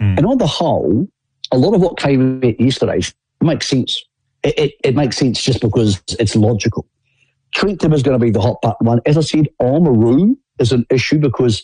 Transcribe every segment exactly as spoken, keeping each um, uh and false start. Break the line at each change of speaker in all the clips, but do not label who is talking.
Mm. And on the whole, a lot of what came out yesterday makes sense. It, it, it makes sense just because it's logical. Trentham is going to be the hot button one. As I said, Oamaru is an issue because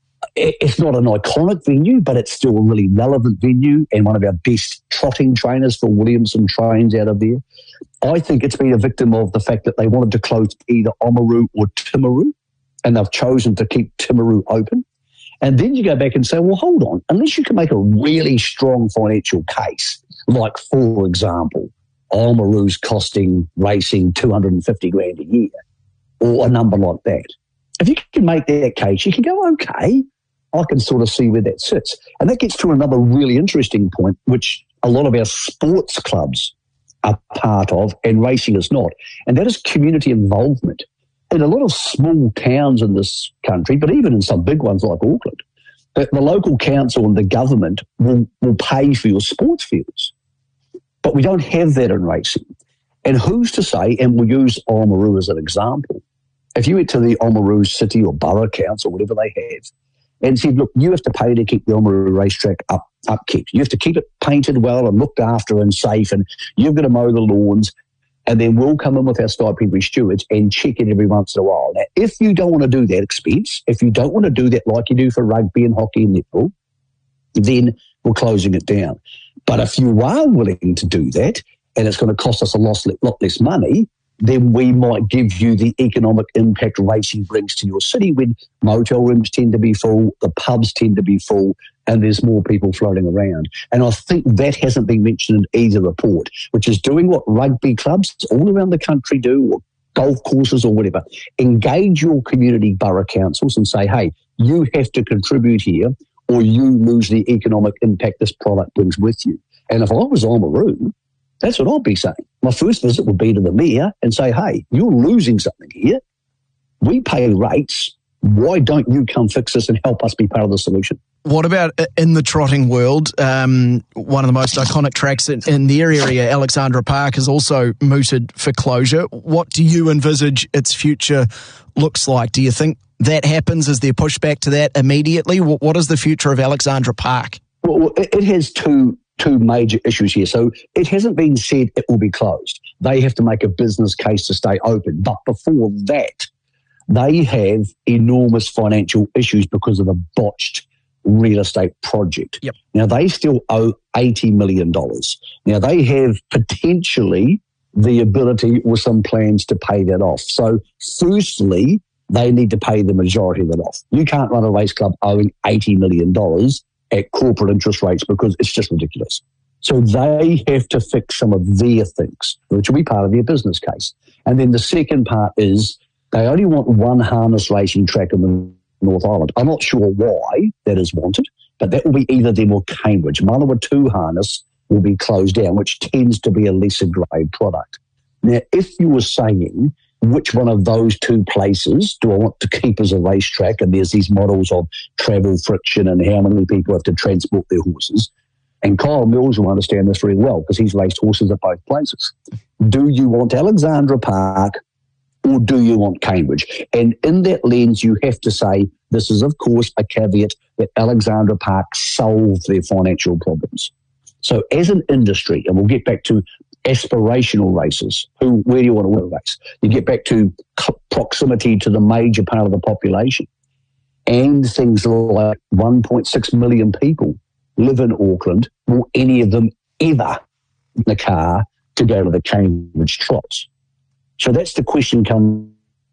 it's not an iconic venue, but it's still a really relevant venue and one of our best trotting trainers for Williamson trains out of there. I think it's been a victim of the fact that they wanted to close either Oamaru or Timaru, and they've chosen to keep Timaru open. And then you go back and say, well, hold on, unless you can make a really strong financial case, like, for example, Oamaru's costing racing two hundred fifty grand a year, or a number like that. If you can make that case, you can go, okay, I can sort of see where that sits. And that gets to another really interesting point, which a lot of our sports clubs are part of, and racing is not, and that is community involvement. In a lot of small towns in this country, but even in some big ones like Auckland, the, the local council and the government will, will pay for your sports fields. But we don't have that in racing. And who's to say, and we'll use Oamaru as an example, if you went to the Oamaru City or Borough Council, whatever they have, and said, look, you have to pay to keep the Oamaru racetrack up, upkeep. You have to keep it painted well and looked after and safe, and you've got to mow the lawns, and then we'll come in with our stipendary stewards and check it every once in a while. Now, if you don't want to do that expense, if you don't want to do that like you do for rugby and hockey and netball, then we're closing it down. But if you are willing to do that, and it's going to cost us a lot, lot less money, then we might give you the economic impact racing brings to your city when motel rooms tend to be full, the pubs tend to be full, and there's more people floating around. And I think that hasn't been mentioned in either report, which is doing what rugby clubs all around the country do, or golf courses or whatever. Engage your community borough councils and say, hey, you have to contribute here or you lose the economic impact this product brings with you. And if I was Oamaru, that's what I'd be saying. My first visit would be to the mayor and say, hey, you're losing something here. We pay rates. Why don't you come fix this and help us be part of the solution?
What about in the trotting world? Um, one of the most iconic tracks in, in their area, Alexandra Park, is also mooted for closure. What do you envisage its future looks like? Do you think that happens? Is there pushback to that immediately? What, what is the future of Alexandra Park?
Well, it, it has two two major issues here. So it hasn't been said it will be closed. They have to make a business case to stay open. But before that, they have enormous financial issues because of a botched real estate project.
Yep.
Now, they still owe eighty million dollars. Now, they have potentially the ability or some plans to pay that off. So, firstly, they need to pay the majority of it off. You can't run a race club owing eighty million dollars at corporate interest rates because it's just ridiculous. So they have to fix some of their things, which will be part of their business case. And then the second part is they only want one harness racing track in the North Island. I'm not sure why that is wanted, but that will be either them or Cambridge. Manawa two harness will be closed down, which tends to be a lesser grade product. Now, if you were saying which one of those two places do I want to keep as a racetrack, and there's these models of travel friction and how many people have to transport their horses, and Kyle Mills will understand this very well because he's raced horses at both places. Do you want Alexandra Park or do you want Cambridge? And in that lens, you have to say this is, of course, a caveat that Alexandra Park solved their financial problems. So as an industry, and we'll get back to aspirational races, who, where do you want to win a race? You get back to proximity to the major part of the population. And things like one point six million people live in Auckland. Will any of them ever in the car to go to the Cambridge Trots? So that's the question come.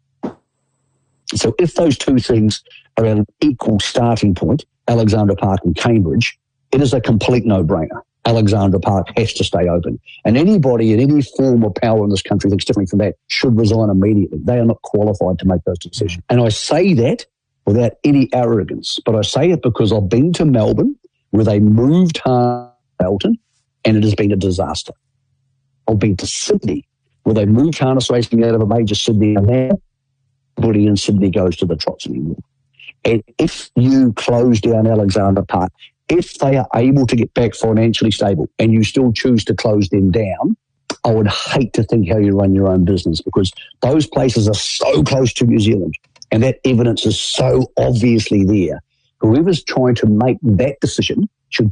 So if those two things are at an equal starting point, Alexandra Park and Cambridge, it is a complete no-brainer. Alexandra Park has to stay open. And anybody in any form of power in this country thinks differently from that should resign immediately. They are not qualified to make those decisions. And I say that without any arrogance, but I say it because I've been to Melbourne where they moved Hamilton and it has been a disaster. I've been to Sydney where they moved harness racing out of a major Sydney and now nobody in Sydney goes to the trots anymore. And if you close down Alexandra Park, if they are able to get back financially stable and you still choose to close them down, I would hate to think how you run your own business because those places are so close to New Zealand and that evidence is so obviously there. Whoever's trying to make that decision should